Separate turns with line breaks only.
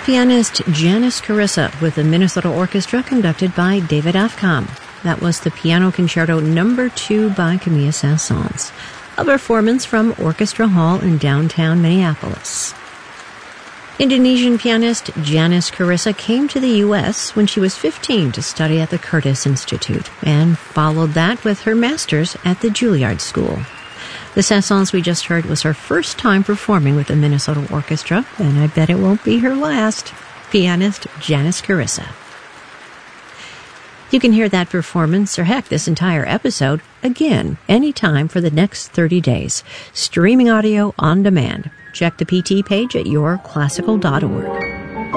Pianist Janis Carissa with the Minnesota Orchestra conducted by David Afkam. That was the Piano Concerto No. 2 by Camille Saint-Saëns, a performance from Orchestra Hall in downtown Minneapolis. Indonesian pianist Janis Carissa came to the U.S. when she was 15 to study at the Curtis Institute and followed that with her master's at the Juilliard School. The Saint-Saëns we just heard was her first time performing with the Minnesota Orchestra, and I bet it won't be her last. Pianist Janis Carissa. You can hear that performance, or heck, this entire episode, again, anytime for the next 30 days. Streaming audio on demand. Check the PT page at yourclassical.org.